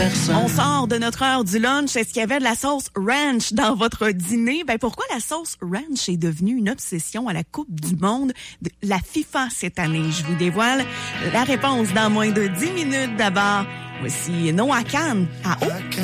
personne. On sort de notre heure du lunch. Est-ce qu'il y avait de la sauce ranch dans votre dîner? Ben, pourquoi la sauce ranch est devenue une obsession à la Coupe du monde de la FIFA cette année? Je vous dévoile la réponse dans moins de 10 minutes. D'abord, voici Noah Khan à Haut.